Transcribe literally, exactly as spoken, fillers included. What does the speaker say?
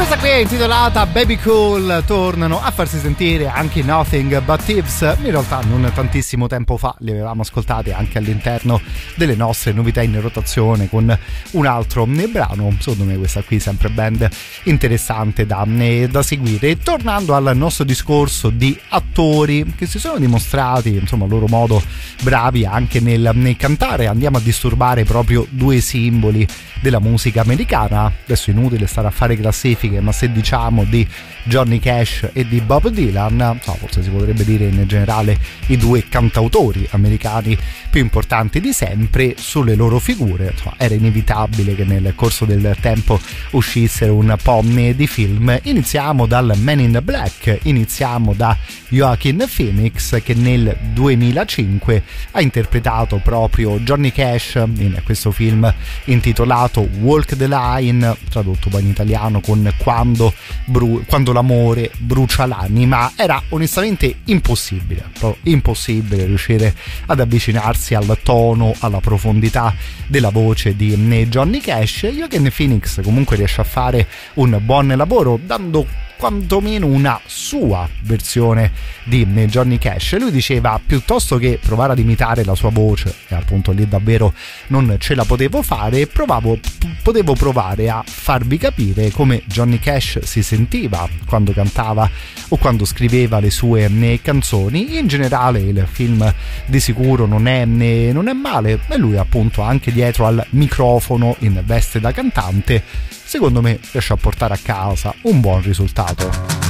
Qui è intitolata Baby Cool. Tornano a farsi sentire anche Nothing But Thieves. In realtà non tantissimo tempo fa li avevamo ascoltati anche all'interno delle nostre novità in rotazione con un altro brano. Secondo me questa qui è sempre band interessante da, da seguire. Tornando al nostro discorso di attori che si sono dimostrati insomma a loro modo bravi anche nel, nel cantare, andiamo a disturbare proprio due simboli della musica americana. Adesso è inutile stare a fare classifiche, ma se diciamo di Johnny Cash e di Bob Dylan, no, forse si potrebbe dire in generale i due cantautori americani più importanti di sempre, sulle loro figure insomma, era inevitabile che nel corso del tempo uscissero un po' di film. Iniziamo dal Man in the Black, iniziamo da Joaquin Phoenix che nel duemilacinque ha interpretato proprio Johnny Cash in questo film intitolato Walk the Line, tradotto poi in italiano con quando, bru- quando l'amore brucia l'anima. Era onestamente impossibile, proprio impossibile riuscire ad avvicinarsi al tono, alla profondità della voce di Johnny Cash. Joaquin Phoenix comunque riesce a fare un buon lavoro dando quantomeno una sua versione di Johnny Cash. Lui diceva piuttosto che provare ad imitare la sua voce, e appunto lì davvero non ce la potevo fare, provavo, potevo provare a farvi capire come Johnny Cash si sentiva quando cantava o quando scriveva le sue canzoni. In generale il film di sicuro non è, non è male, e lui appunto anche dietro al microfono in veste da cantante secondo me riesce a portare a casa un buon risultato.